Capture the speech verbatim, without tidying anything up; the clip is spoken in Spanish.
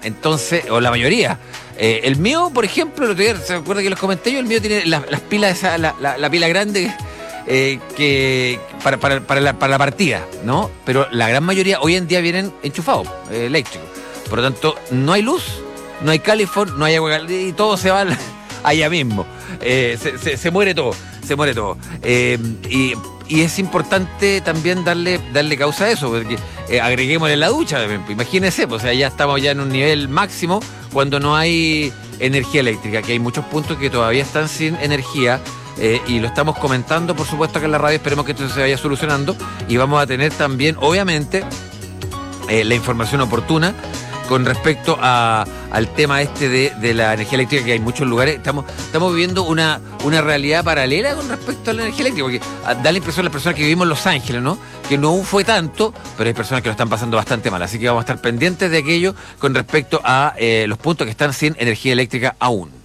Entonces, o la mayoría. Eh, el mío, por ejemplo, el otro día, ¿se acuerda que los comenté yo? El mío tiene las, las pilas, esa, la, la, la pila grande eh, que para, para, para, la, para la partida, ¿no? Pero la gran mayoría hoy en día vienen enchufados, eh, eléctricos. Por lo tanto, no hay luz, no hay calefón, no hay agua caliente y todo se va allá mismo. Eh, se, se, se muere todo, se muere todo. Eh, y, y es importante también darle, darle causa a eso, porque eh, agreguémosle la ducha, imagínense, pues, o sea, ya estamos ya en un nivel máximo cuando no hay energía eléctrica, que hay muchos puntos que todavía están sin energía, eh, y lo estamos comentando, por supuesto, acá en la radio. Esperemos que esto se vaya solucionando y vamos a tener también, obviamente, eh, la información oportuna con respecto a, al tema este de, de la energía eléctrica, que hay muchos lugares. Estamos, estamos viviendo una, una realidad paralela con respecto a la energía eléctrica, porque da la impresión a las personas que vivimos en Los Ángeles, ¿no? Que no fue tanto, pero hay personas que lo están pasando bastante mal. Así que vamos a estar pendientes de aquello con respecto a eh, los puntos que están sin energía eléctrica aún.